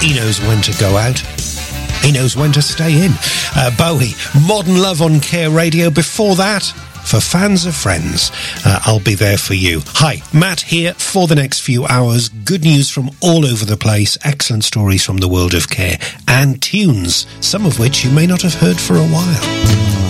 He knows when to go out. He knows when to stay in. Bowie, Modern Love on Care Radio. Before that, for fans of Friends, I'll Be There For You. Hi, Matt here for the next few hours. Good news from all over the place, excellent stories from the world of care, and tunes, some of which you may not have heard for a while.